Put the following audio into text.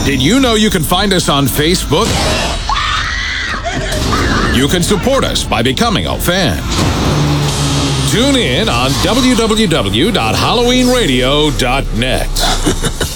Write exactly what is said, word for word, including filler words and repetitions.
Did you know you can find us on Facebook? You can support us by becoming a fan. Tune in on w w w dot halloween radio dot net.